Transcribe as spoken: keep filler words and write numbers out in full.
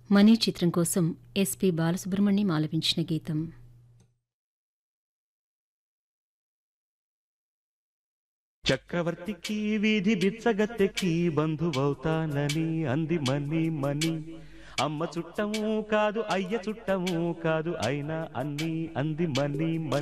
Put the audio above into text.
Money చిత్రం కోసం SP Balasubrahmanyam ఆలపించిన గీతం. చక్రవర్తికి వీధి బిచ్చగత్తెకి బంధువవుతానని అంది మని మని. అమ్మ చుట్టము కాదు అయ్య చుట్టము కాదు అయినా అన్ని అంది మని మని.